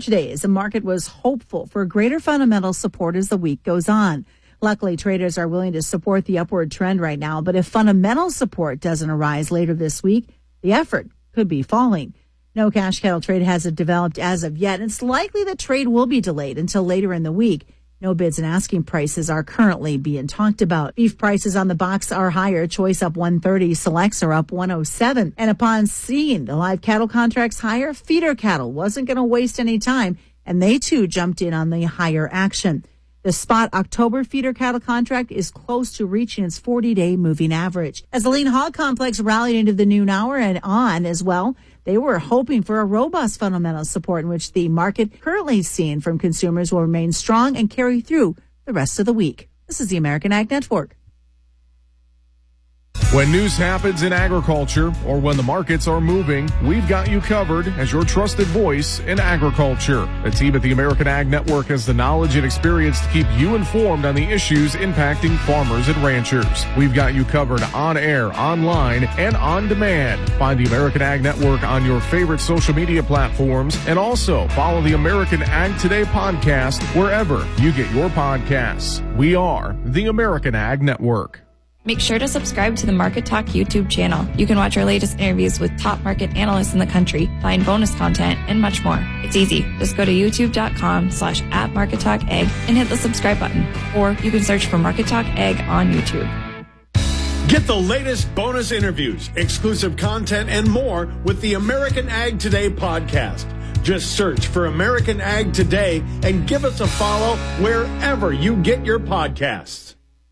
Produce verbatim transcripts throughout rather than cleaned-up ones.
research days, the market was hopeful for greater fundamental support as the week goes on. Luckily, traders are willing to support the upward trend right now, but if fundamental support doesn't arise later this week, the effort could be falling. No cash cattle trade hasn't developed as of yet, and it's likely that trade will be delayed until later in the week. No bids and asking prices are currently being talked about. Beef prices on the box are higher. Choice up one thirty, selects are up one oh seven. And upon seeing the live cattle contracts higher, feeder cattle wasn't going to waste any time, and they too jumped in on the higher action. The spot October feeder cattle contract is close to reaching its forty-day moving average. As the lean hog complex rallied into the noon hour and on as well, they were hoping for a robust fundamental support in which the market currently seen from consumers will remain strong and carry through the rest of the week. This is the American Ag Network. When news happens in agriculture or when the markets are moving, we've got you covered as your trusted voice in agriculture. The team at the American Ag Network has the knowledge and experience to keep you informed on the issues impacting farmers and ranchers. We've got you covered on air, online, and on demand. Find the American Ag Network on your favorite social media platforms, and also follow the American Ag Today podcast wherever you get your podcasts. We are the American Ag Network. Make sure to subscribe to the Market Talk YouTube channel. You can watch our latest interviews with top market analysts in the country, find bonus content, and much more. It's easy. Just go to youtube.com slash at Market Talk Ag and hit the subscribe button. Or you can search for Market Talk Ag on YouTube. Get the latest bonus interviews, exclusive content, and more with the American Ag Today podcast. Just search for American Ag Today and give us a follow wherever you get your podcasts.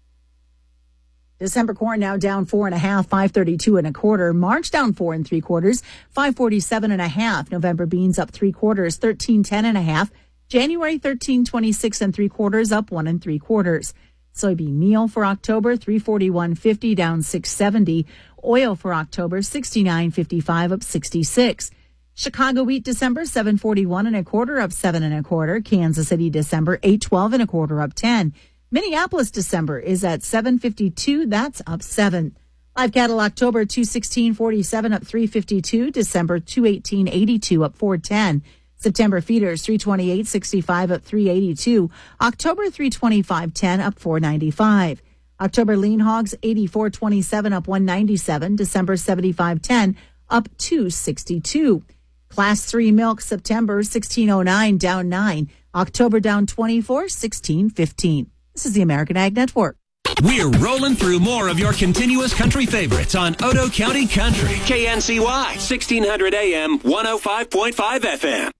December corn now down four and a half, five thirty-two and a quarter. March down four and three quarters, five forty-seven and a half. November beans up three quarters, thirteen ten and a half. January thirteen twenty-six and three quarters, up one and three quarters. Soybean meal for October three forty-one fifty, down six seventy. Oil for October sixty-nine fifty-five, up sixty-six. Chicago wheat December seven forty-one and a quarter, up seven and a quarter. Kansas City December eight twelve and a quarter, up ten. Minneapolis December is at seven fifty-two. That's up seven. Live cattle October two sixteen forty-seven, up three fifty-two. December two eighteen eighty-two, up four ten. September feeders three twenty-eight sixty-five, up three eighty-two. October three twenty-five ten, up four ninety-five. October lean hogs eighty-four twenty-seven, up one ninety-seven. December seventy-five ten, up two sixty-two. Class three milk September sixteen oh nine, down nine. October down twenty-four sixteen fifteen. This is the American Ag Network. We're rolling through more of your continuous country favorites on Otoe County Country. K N C Y, sixteen hundred A M, one oh five point five F M.